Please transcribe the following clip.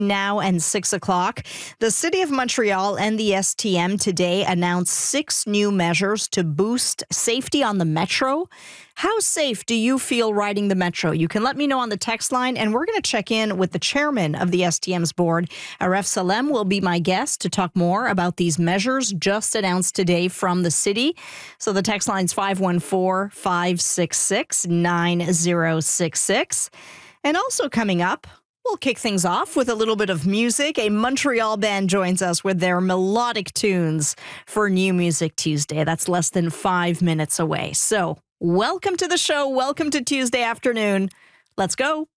Now and 6 o'clock. The City of Montreal and the STM today announced 6 new measures to boost safety on the metro. How safe do you feel riding the metro? You can let me know on the text line, and we're going to check in with the chairman of the STM's board. Aref Salem will be my guest to talk more about these measures just announced today from the city. So the text line's 514-566-9066. And also coming up, we'll kick things off with a little bit of music. A Montreal band joins us with their melodic tunes for New Music Tuesday. That's less than 5 minutes away. So welcome to the show. Welcome to Tuesday afternoon. Let's go.